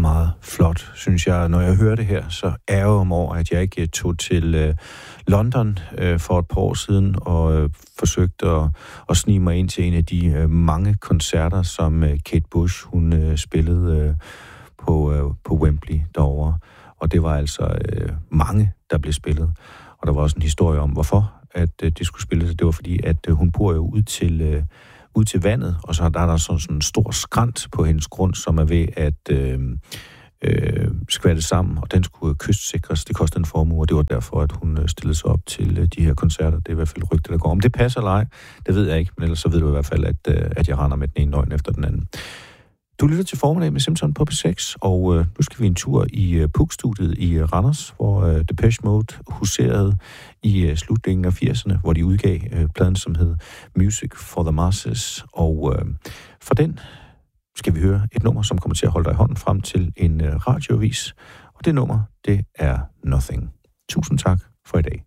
meget flot, synes jeg. Når jeg hører det her, så ærger jeg mig over, at jeg ikke tog til London for et par år siden og forsøgte at snige mig ind til en af de mange koncerter, som Kate Bush hun spillede på Wembley derovre. Og det var altså mange, der blev spillet. Og der var også en historie om, hvorfor at det skulle spilles. Det var fordi, at hun bor jo ud til vandet, og så er der sådan en stor skrant på hendes grund, som er ved at skvatte sammen, og den skulle kystsikres. Det kostede en formue, og det var derfor, at hun stillede sig op til de her koncerter. Det er i hvert fald rygte, der går. Om det passer eller ej, det ved jeg ikke, men ellers så ved du i hvert fald, at jeg render med den ene nøgen efter den anden. Du lytter til Formiddag med Simpson på P6, og nu skal vi en tur i PUK-studiet i Randers, hvor Depeche Mode huserede i slutningen af 80'erne, hvor de udgav pladen, som hed Music for the Masses. Og for den skal vi høre et nummer, som kommer til at holde dig i hånden frem til en radioavis. Og det nummer, det er Nothing. Tusind tak for i dag.